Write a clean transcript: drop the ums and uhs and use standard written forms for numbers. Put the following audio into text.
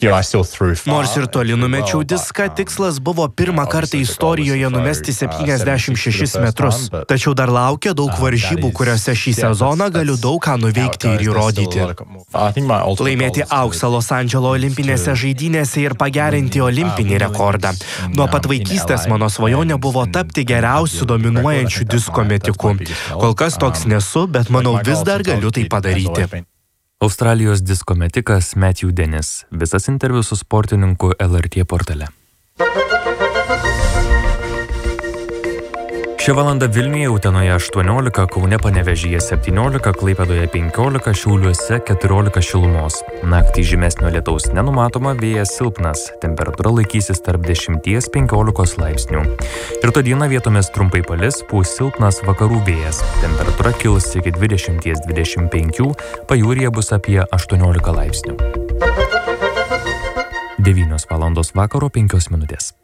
Nors ir toli numečiau diską, tikslas buvo pirmą kartą istorijoje numesti 76 metrus. Tačiau dar laukia daug varžybų, kuriuose šį sezoną galiu daug ką nuveikti ir įrodyti. Laimėti auksą Los Andželo olimpinėse žaidynėse ir pagerinti olimpinį rekordą. Nuo pat vaikystės mano svajonė buvo tapti geriausiu dominuojančiu disko metiku. Kol kas toks nesu, bet manau vis dar galiu tai padaryti. Australijos disko metikas Matthew Dennis. Visas interviu su sportininku LRT portale. Šią valandą Vilniuje, Utenoje 18, Kaune Panevėžyje 17, Klaipėdoje 15, Šiauliuose 14 šilumos. Naktį žymesnio lietaus nenumatoma, vėjas silpnas, temperatūra laikysis tarp 10–15 laipsnių. Rytoj dieną vietomis trumpai palis, pūs silpnas vakarų vėjas. Temperatūra kils iki 20–25, pajūryje bus apie 18 laipsnių. 9 valandos vakaro 5 minutės.